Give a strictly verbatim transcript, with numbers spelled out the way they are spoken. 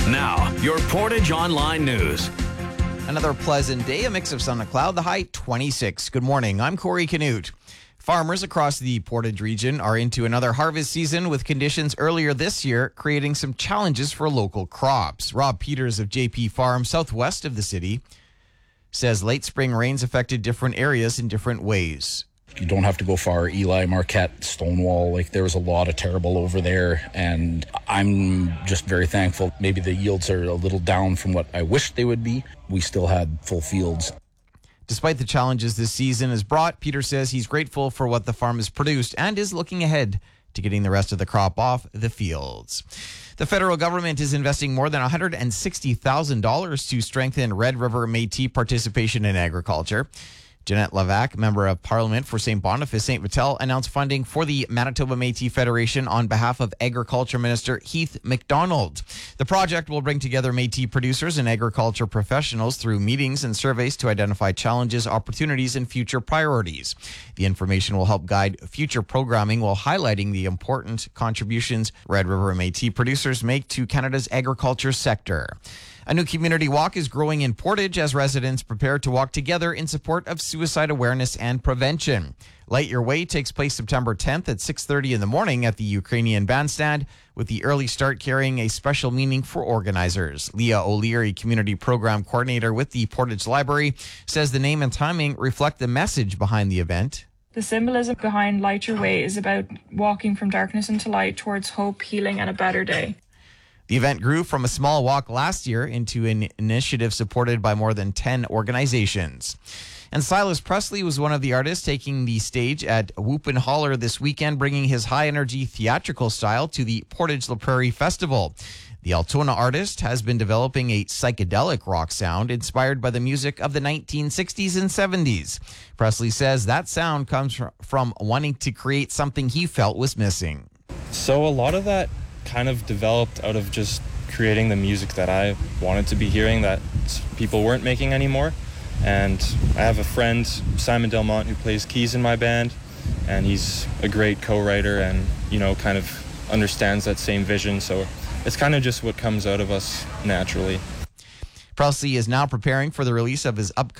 Now, your Portage Online News. Another pleasant day, a mix of sun and cloud, the high twenty-six. Good morning, I'm Corey Canute. Farmers across the Portage region are into another harvest season with conditions earlier this year creating some challenges for local crops. Rob Peters of J P Farm, southwest of the city, says late spring rains affected different areas in different ways. You don't have to go far. Eli, Marquette, Stonewall, like there was a lot of terrible over there, and I'm just very thankful. Maybe the yields are a little down from what I wish they would be. We still had full fields. Despite the challenges this season has brought, Peter says he's grateful for what the farm has produced and is looking ahead to getting the rest of the crop off the fields. The federal government is investing more than one hundred sixty thousand dollars to strengthen Red River Métis participation in agriculture. Jeanette Lavac, member of Parliament for Saint Boniface Saint Vital, announced funding for the Manitoba Métis Federation on behalf of Agriculture Minister Heath MacDonald. The project will bring together Métis producers and agriculture professionals through meetings and surveys to identify challenges, opportunities, and future priorities. The information will help guide future programming while highlighting the important contributions Red River Métis producers make to Canada's agriculture sector. A new community walk is growing in Portage as residents prepare to walk together in support of suicide awareness and prevention. Light Your Way takes place September tenth at six thirty in the morning at the Ukrainian Bandstand, with the early start carrying a special meaning for organizers. Leah O'Leary, Community Program Coordinator with the Portage Library, says the name and timing reflect the message behind the event. The symbolism behind Light Your Way is about walking from darkness into light towards hope, healing, and a better day. The event grew from a small walk last year into an initiative supported by more than ten organizations. And Silas Presley was one of the artists taking the stage at Whoop and Holler this weekend, bringing his high-energy theatrical style to the Portage La Prairie Festival. The Altona artist has been developing a psychedelic rock sound inspired by the music of the nineteen sixties and seventies. Presley says that sound comes from wanting to create something he felt was missing. So a lot of that kind of developed out of just creating the music that I wanted to be hearing that people weren't making anymore. And I have a friend, Simon Delmont, who plays keys in my band, and he's a great co-writer and, you know, kind of understands that same vision. So it's kind of just what comes out of us naturally. Presley is now preparing for the release of his upcoming